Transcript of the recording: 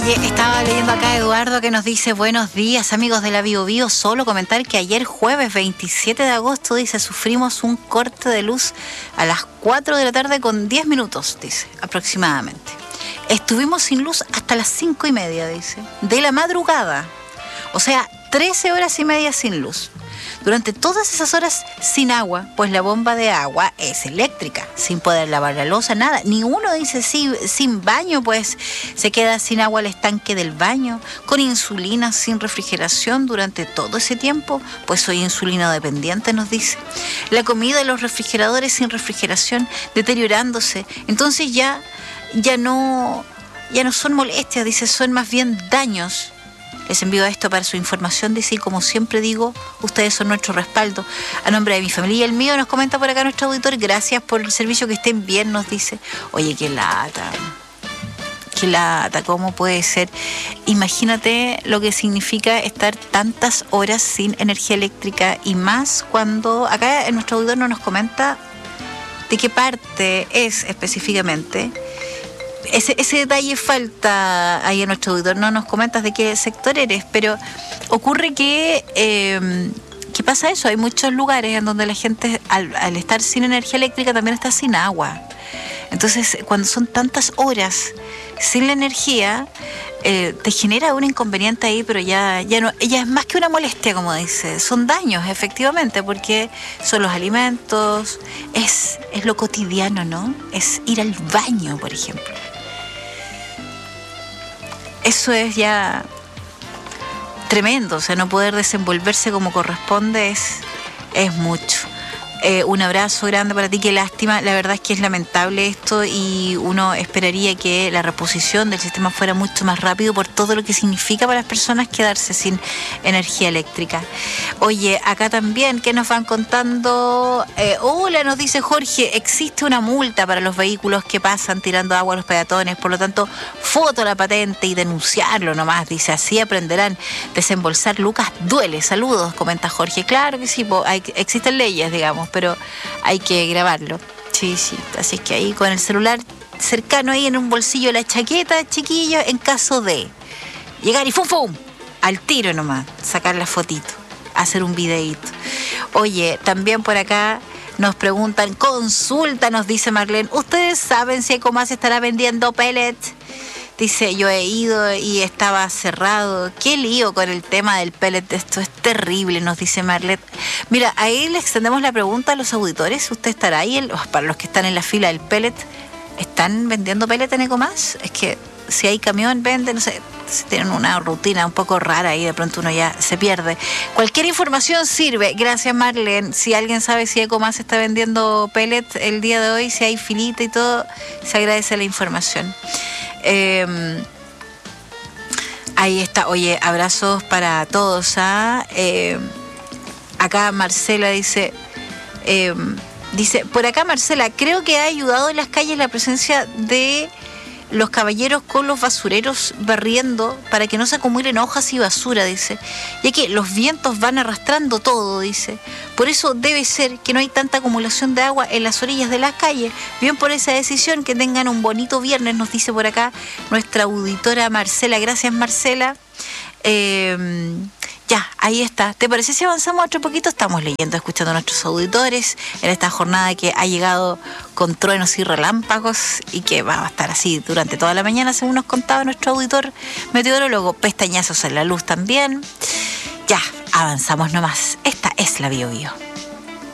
Estaba leyendo acá a Eduardo que nos dice: buenos días amigos de la Bio Bio, solo comentar que ayer jueves 27 de agosto, dice, sufrimos un corte de luz a las 4 de la tarde con 10 minutos, dice, aproximadamente. Estuvimos sin luz hasta las 5:30, dice, de la madrugada, o sea, 13 horas y media sin luz. Durante todas esas horas sin agua, pues la bomba de agua es eléctrica, sin poder lavar la loza, nada. Ni uno dice sin baño, pues se queda sin agua el estanque del baño, con insulina, sin refrigeración durante todo ese tiempo, pues soy insulino dependiente, nos dice. La comida en los refrigeradores sin refrigeración, deteriorándose. Entonces ya no son molestias, dice, son más bien daños. Les envío esto para su información, dice, y como siempre digo, ustedes son nuestro respaldo. A nombre de mi familia y el mío, nos comenta por acá nuestro auditor, gracias por el servicio, que estén bien, nos dice. Oye, qué lata, ¿cómo puede ser? Imagínate lo que significa estar tantas horas sin energía eléctrica, y más cuando acá nuestro auditor no nos comenta de qué parte es específicamente. Ese detalle falta ahí en nuestro auditor, no nos comentas de qué sector eres, pero ocurre que pasa eso. Hay muchos lugares en donde la gente al estar sin energía eléctrica también está sin agua. Entonces, cuando son tantas horas sin la energía, te genera un inconveniente ahí, pero ya es más que una molestia, como dice, son daños efectivamente, porque son los alimentos, es lo cotidiano, ¿no? Es ir al baño, por ejemplo. Eso es ya tremendo, o sea, no poder desenvolverse como corresponde es mucho. Un abrazo grande para ti, qué lástima, la verdad es que es lamentable esto, y uno esperaría que la reposición del sistema fuera mucho más rápido por todo lo que significa para las personas quedarse sin energía eléctrica. Oye, acá también, ¿qué nos van contando? Hola, nos dice Jorge, existe una multa para los vehículos que pasan tirando agua a los peatones, por lo tanto, foto la patente y denunciarlo nomás, dice, así aprenderán. Desembolsar lucas duele. Saludos, comenta Jorge. Claro que sí, existen leyes, digamos, pero hay que grabarlo. Sí, así es que ahí con el celular cercano ahí en un bolsillo de la chaqueta, chiquillos, en caso de llegar y ¡fum! Al tiro nomás, sacar la fotito, hacer un videíto. Oye, también por acá nos preguntan, consulta, nos dice Marlene, ¿ustedes saben si Ecomas estará vendiendo pellets? Dice, yo he ido y estaba cerrado. Qué lío con el tema del pellet. Esto es terrible, nos dice Marlet. Mira, ahí le extendemos la pregunta a los auditores. ¿Usted estará ahí? Para los que están en la fila del pellet, ¿están vendiendo pellet en Ecomas? Es que si hay camión, venden, no sé, si tienen una rutina un poco rara y de pronto uno ya se pierde. Cualquier información sirve. Gracias, Marlene. Si alguien sabe si Ecomas está vendiendo pellet el día de hoy, si hay filita y todo, se agradece la información. Ahí está. Oye, abrazos para todos. Acá Marcela dice, por acá Marcela, creo que ha ayudado en las calles la presencia de los caballeros con los basureros barriendo para que no se acumulen hojas y basura, dice, ya que los vientos van arrastrando todo, dice. Por eso debe ser que no hay tanta acumulación de agua en las orillas de las calles. Bien por esa decisión, que tengan un bonito viernes, nos dice por acá nuestra auditora Marcela. Gracias, Marcela. Ya, ahí está. ¿Te parece si avanzamos otro poquito? Estamos leyendo, escuchando a nuestros auditores en esta jornada que ha llegado con truenos y relámpagos y que va a estar así durante toda la mañana, según nos contaba nuestro auditor meteorólogo. Pestañazos en la luz también. Ya, avanzamos nomás. Esta es la Bio Bio.